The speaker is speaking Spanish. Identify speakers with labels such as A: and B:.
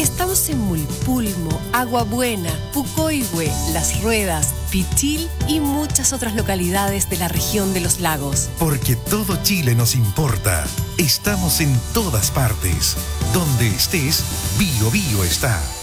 A: Estamos en Mulpulmo, Agua Buena, Pucoihue, Las Ruedas, Pichil y muchas otras localidades de la región de los lagos.
B: Porque todo Chile nos importa. Estamos en todas partes. Donde estés, Bio Bio está.